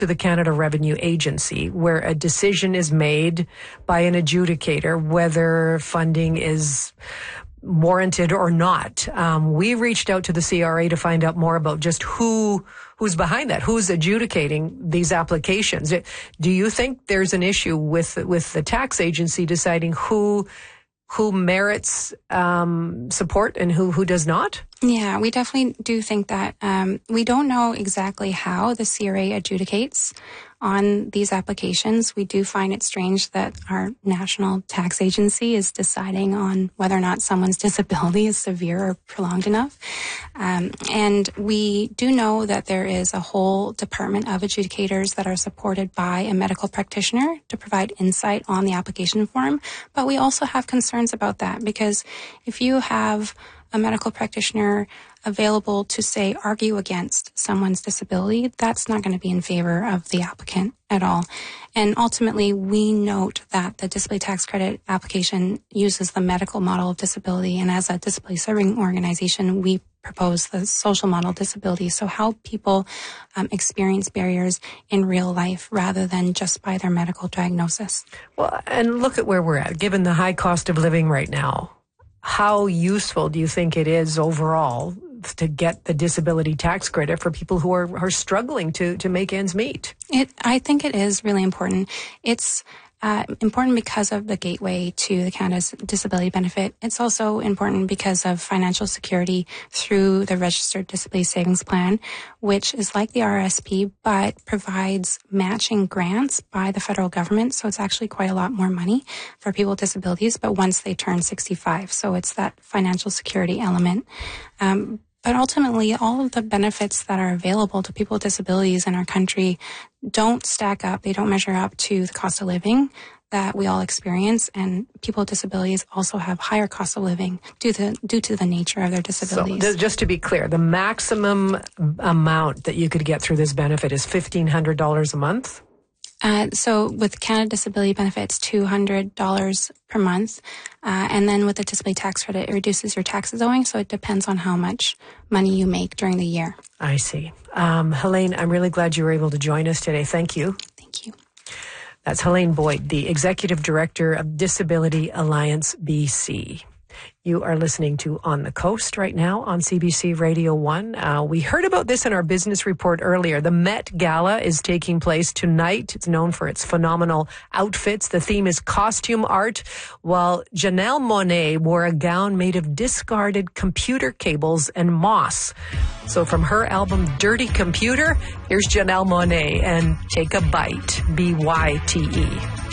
to the Canada Revenue Agency, where a decision is made by an adjudicator whether funding is warranted or not. We reached out to the CRA to find out more about just who's behind that, who's adjudicating these applications. Do you think there's an issue with the tax agency deciding who merits support and who does not? Yeah, we definitely do think that. We don't know exactly how the CRA adjudicates on these applications. We do find it strange that our national tax agency is deciding on whether or not someone's disability is severe or prolonged enough. And we do know that there is a whole department of adjudicators that are supported by a medical practitioner to provide insight on the application form. But we also have concerns about that, because if you have a medical practitioner available to, say, argue against someone's disability, that's not going to be in favor of the applicant at all. And ultimately, we note that the disability tax credit application uses the medical model of disability, and as a disability serving organization, we propose the social model disability, so how people experience barriers in real life rather than just by their medical diagnosis. Well, and look at where we're at, given the high cost of living right now. How useful do you think it is overall to get the disability tax credit for people who are struggling to make ends meet? I think it is really important. It's important because of the gateway to the Canada's disability benefit. It's also important because of financial security through the Registered Disability Savings Plan, which is like the RSP, but provides matching grants by the federal government. So it's actually quite a lot more money for people with disabilities, but once they turn 65. So it's that financial security element. But ultimately, all of the benefits that are available to people with disabilities in our country don't stack up. They don't measure up to the cost of living that we all experience. And people with disabilities also have higher cost of living due to the nature of their disabilities. So just to be clear, the maximum amount that you could get through this benefit is $1,500 a month? So with Canada Disability Benefits, $200 per month. And then with the disability tax credit, it reduces your taxes owing. So it depends on how much money you make during the year. I see. Helene, I'm really glad you were able to join us today. Thank you. Thank you. That's Helene Boyd, the Executive Director of Disability Alliance BC. You are listening to On the Coast right now on CBC Radio 1. We heard about this in our business report earlier. The Met Gala is taking place tonight. It's known for its phenomenal outfits. The theme is costume art, while Janelle Monáe wore a gown made of discarded computer cables and moss. So from her album Dirty Computer, here's Janelle Monáe and Take a Bite, B-Y-T-E.